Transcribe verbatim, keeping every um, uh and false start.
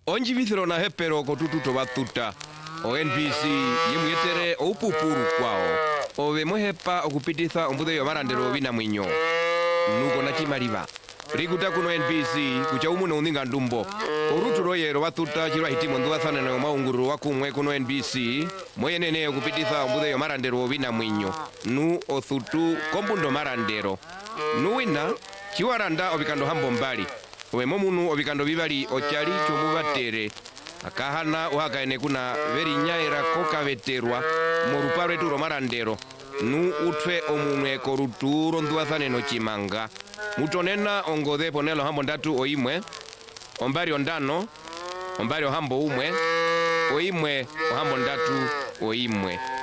onji vithiro na hepero kotututo batuta o N B C yemwetere opupuru kwao ove mwehepa okupititha ombudhe yo marandero bina mwinyo nuko na chimaliva rikuta kuno N B C kucha umuno uninga ndumbo oruturo yero batuta chirwa hitimo ndwathana na maunguru wakumwe kuno N B C moyenene okupititha ombudhe yo marandero bina mwinyo nu othutu kombundo marandero nuwina chiwaranda obikando hambo mbali owe momunu obikando bibali ochali chomubatere akahana uhakaene kuna veri nyaira koka veterwa morupare turo marandero nu utwe omunwe koruturo ndwathane no chimanga mutonena ongodhe ponelo hambo ndatu oimwe ombari ondano ombari hambo umwe oimwe hambo ndatu oimwe